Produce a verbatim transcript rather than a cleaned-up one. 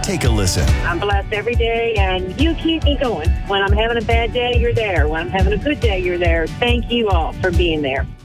Take a listen. I'm blessed every day, and you keep me going. When I'm having a bad day, you're there. When I'm having a good day, you're there. Thank you all for being there.